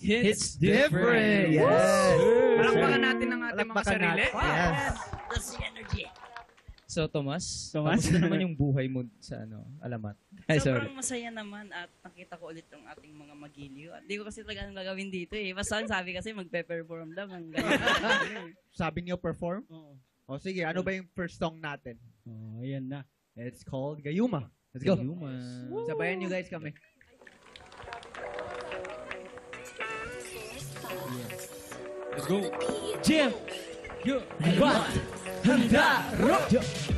It's different. Yes. Palakpakan natin ang ating mga Palakpakan sarili. natin. Yes. That's the energy. So, Tomas, Tomas. kamusta naman yung buhay mo sa alamat? Ay, sorry. Sobrang masaya naman at nakita ko ulit yung ating mga magiliw. At di ko kasi talaga anong gagawin dito eh. Basta ang sabi kasi magpe-perform lang. Ang ganyan. Sabi niyo perform? Oo. O sige, ano ba yung first song natin? Oh, ayan na. It's called Gayuma. Let's go. Yuma. Sabayan niyo guys kami. Let's go. Jam! Yo! Handa! Rock!